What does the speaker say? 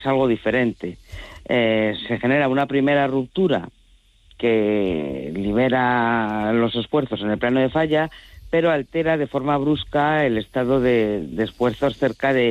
algo diferente. Se genera una primera ruptura que libera los esfuerzos en el plano de falla, pero altera de forma brusca el estado de esfuerzos cerca de